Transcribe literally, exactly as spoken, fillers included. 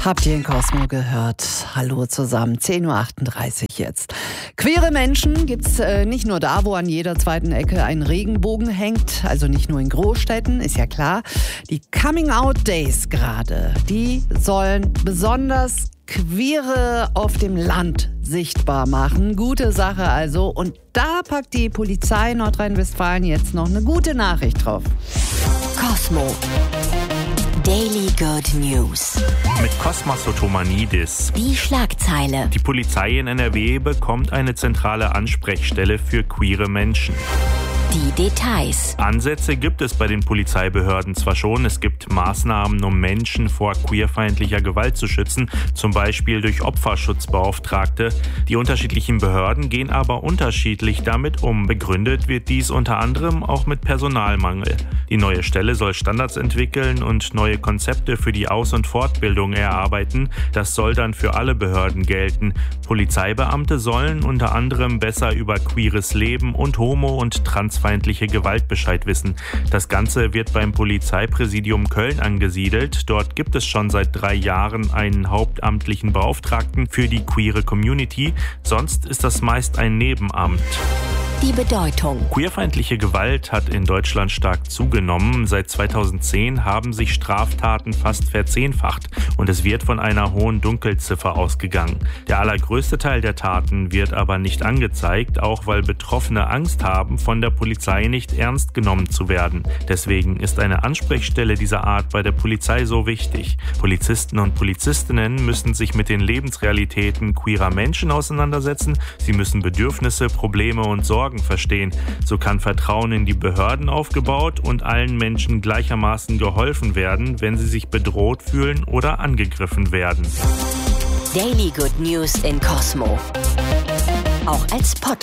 Habt ihr in Cosmo gehört? Hallo zusammen, zehn Uhr achtunddreißig jetzt. Queere Menschen gibt's äh, nicht nur da, wo an jeder zweiten Ecke ein Regenbogen hängt, also nicht nur in Großstädten, ist ja klar. Die Coming-out-Days gerade, die sollen besonders Queere auf dem Land sichtbar machen. Gute Sache also. Und da packt die Polizei Nordrhein-Westfalen jetzt noch eine gute Nachricht drauf. Cosmo. Daily Good News. Mit Kosmas Otomanidis. Die Schlagzeile. Die Polizei in N R W bekommt eine zentrale Ansprechstelle für queere Menschen. Die Details. Ansätze gibt es bei den Polizeibehörden zwar schon, es gibt Maßnahmen, um Menschen vor queerfeindlicher Gewalt zu schützen, zum Beispiel durch Opferschutzbeauftragte. Die unterschiedlichen Behörden gehen aber unterschiedlich damit um. Begründet wird dies unter anderem auch mit Personalmangel. Die neue Stelle soll Standards entwickeln und neue Konzepte für die Aus- und Fortbildung erarbeiten. Das soll dann für alle Behörden gelten. Polizeibeamte sollen unter anderem besser über queeres Leben und homo- und transfeindliche Gewalt Bescheid wissen. Das Ganze wird beim Polizeipräsidium Köln angesiedelt. Dort gibt es schon seit drei Jahren einen hauptamtlichen Beauftragten für die queere Community. Sonst ist das meist ein Nebenamt. Die Bedeutung. Queerfeindliche Gewalt hat in Deutschland stark zugenommen. Seit zweitausendzehn haben sich Straftaten fast verzehnfacht und es wird von einer hohen Dunkelziffer ausgegangen. Der allergrößte Teil der Taten wird aber nicht angezeigt, auch weil Betroffene Angst haben, von der Polizei nicht ernst genommen zu werden. Deswegen ist eine Ansprechstelle dieser Art bei der Polizei so wichtig. Polizisten und Polizistinnen müssen sich mit den Lebensrealitäten queerer Menschen auseinandersetzen. Sie müssen Bedürfnisse, Probleme und Sorgen verstehen. So kann Vertrauen in die Behörden aufgebaut und allen Menschen gleichermaßen geholfen werden, wenn sie sich bedroht fühlen oder angegriffen werden. Daily Good News in Cosmo. Auch als Podcast.